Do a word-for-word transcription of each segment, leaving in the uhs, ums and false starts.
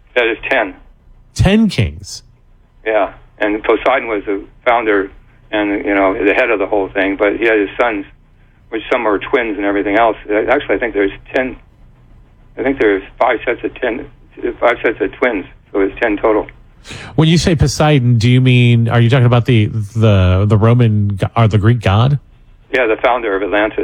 That is ten. Ten kings. Yeah, and Poseidon was the founder and, you know, the head of the whole thing, but he had his sons, which some are twins and everything else. Actually, I think there's ten, I think there's five sets of ten, five sets of twins, so it's ten total. When you say Poseidon, do you mean, are you talking about the, the, the Roman or the Greek god? Yeah, the founder of Atlantis.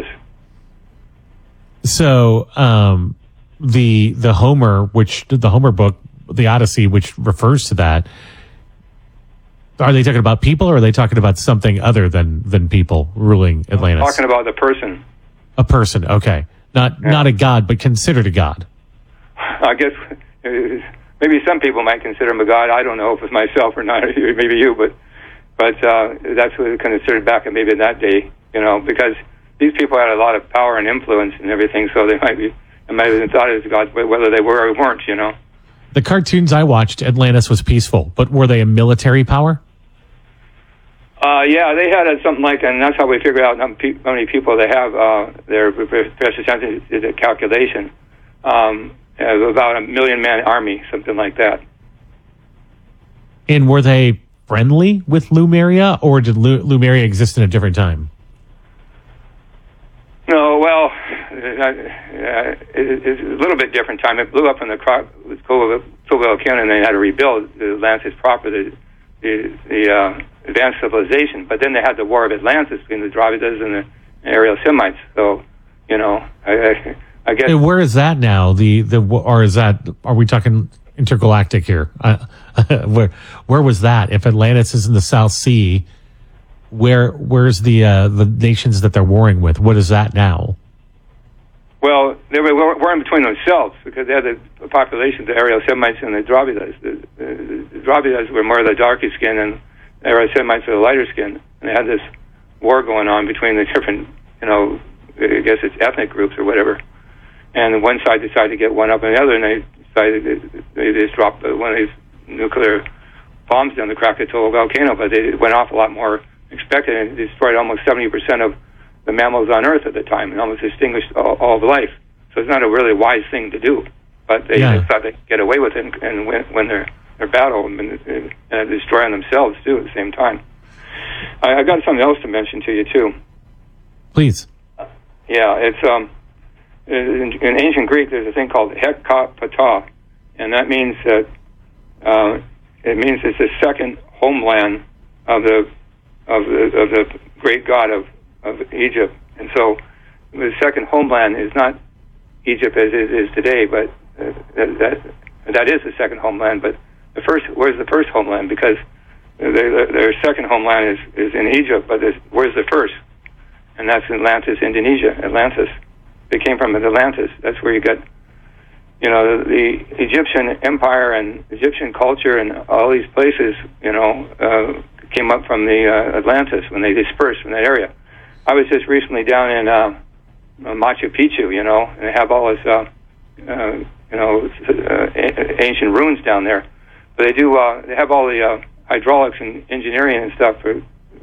So, um, the, the Homer, which, the Homer book, the Odyssey, which refers to that, are they talking about people, or are they talking about something other than, than people ruling Atlantis? I'm talking about the person. A person, okay. Not yeah. not a god, but considered a god. I guess uh, maybe some people might consider him a god. I don't know if it's myself or not, or maybe you, but but uh, that's what it considered back in maybe in that day, you know, because these people had a lot of power and influence and everything, so they might be, they might have thought as gods, whether they were or weren't, you know. The cartoons I watched, Atlantis was peaceful, but were they a military power? Uh, yeah, they had uh, something like, and that's how we figured out how many people they have. Uh, their Professor Sampson did a calculation um, of about a million man army, something like that. And were they friendly with Lemuria, or did Lu- Lemuria exist in a different time? No, well, uh, it, it's a little bit different time. It blew up in the Full volcano, and they had to rebuild Atlantis proper, the the, the uh, advanced civilization. But then they had the War of Atlantis between the Dravidas and the Ariel Semites. So, you know, I, I, I guess. And where is that now? The the or is that? Are we talking intergalactic here? Uh, where where was that? If Atlantis is in the South Sea, where where's the uh, the nations that they're warring with? What is that now? Well, they were warring between themselves because they had the population, the Ariel Semites and the Dravidas. The, the, the Dravidas were more of the darker skin, and the Ariel Semites were the lighter skin. And they had this war going on between the different, you know, I guess it's ethnic groups or whatever. And one side decided to get one up on the other, and they decided they just dropped one of these nuclear bombs down the Krakatoa volcano, but they went off a lot more expected, and it destroyed almost seventy percent of the mammals on Earth at the time, and almost extinguished all, all of life. So it's not a really wise thing to do, but they yeah. thought they'd get away with it and, and win, win their, their battle and, and, and destroy them themselves, too, at the same time. I, I got something else to mention to you, too. Please. Uh, yeah, it's um, in, in ancient Greek, there's a thing called Hekapata, and that means that uh, it means it's the second homeland of the of the, of the great god of of Egypt. And so the second homeland is not Egypt as it is today, but uh, that, that that is the second homeland. But the first, where's the first homeland? Because their, their second homeland is, is in Egypt, but where's the first? And that's Atlantis, Indonesia, Atlantis. They came from Atlantis. That's where you get, you know, the, the Egyptian empire and Egyptian culture and all these places, you know, uh, came up from the uh, Atlantis when they dispersed from that area. I was just recently down in uh, Machu Picchu, you know, and they have all this, uh, uh, you know, uh, ancient ruins down there. But they do, uh, they have all the uh, hydraulics and engineering and stuff for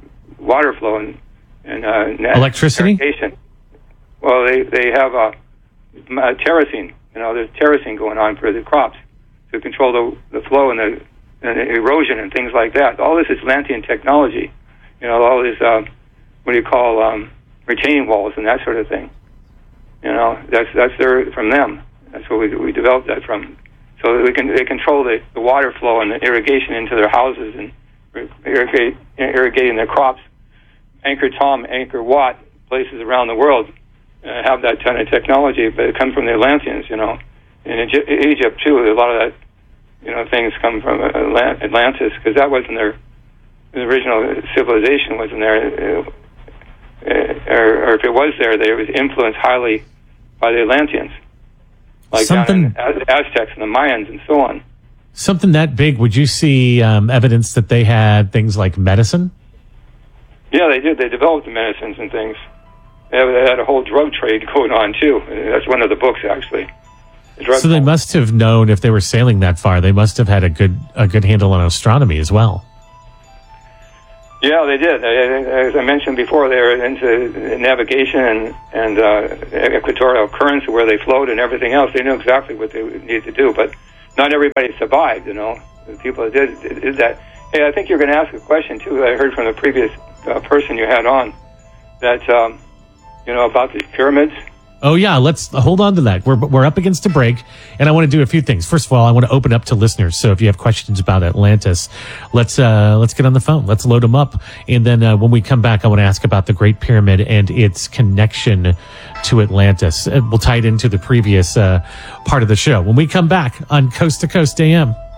water flow and, and uh, electricity. Irrigation. Well, they they have uh, uh, terracing. You know, there's terracing going on for the crops to control the the flow and the, and the erosion and things like that. All this is Atlantean technology. You know, all this. Uh, what do you call um, retaining walls and that sort of thing. You know, that's that's their from them. That's where we we developed that from. So that we can they control the, the water flow and the irrigation into their houses and irrigate irrigating their crops. Angkor Thom, Angkor Wat, places around the world uh, have that kind of technology, but it comes from the Atlanteans. You know, in Egypt, Egypt too, a lot of that, you know, things come from Atlantis because that wasn't their the original civilization wasn't there. Uh, Or, or if it was there, they was influenced highly by the Atlanteans, like something, down in Az- Aztecs and the Mayans and so on. Something that big, would you see um, evidence that they had things like medicine? Yeah, they did. They developed the medicines and things. They had, they had a whole drug trade going on, too. That's one of the books, actually. The drug so they must have known, if they were sailing that far, they must have had a good a good handle on astronomy as well. Yeah, they did. As I mentioned before, they were into navigation and, and uh, equatorial currents where they flowed and everything else. They knew exactly what they needed to do. But not everybody survived. You know, the people that did, did did that. Hey, I think you're going to ask a question too. I heard from the previous uh, person you had on that um, you know about the pyramids. Oh, yeah. Let's hold on to that. We're we're up against a break, and I want to do a few things. First of all, I want to open up to listeners. So if you have questions about Atlantis, let's uh, let's get on the phone. Let's load them up. And then uh, when we come back, I want to ask about the Great Pyramid and its connection to Atlantis. Uh, We'll tie it into the previous uh, part of the show when we come back on Coast to Coast A M.